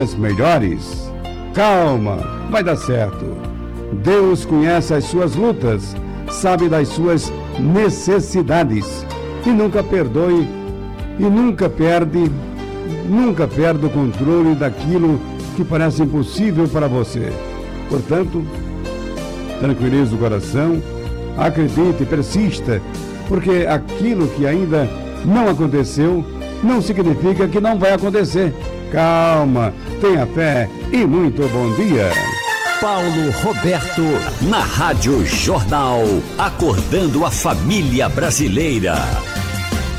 melhores. Calma, vai dar certo. Deus conhece as suas lutas, sabe das suas necessidades e nunca perdoe e nunca perde o controle daquilo que parece impossível para você. Portanto, tranquilize o coração, acredite, persista, porque aquilo que ainda não aconteceu não significa que não vai acontecer. Calma, tenha fé e muito bom dia. Paulo Roberto, na Rádio Jornal, acordando a família brasileira.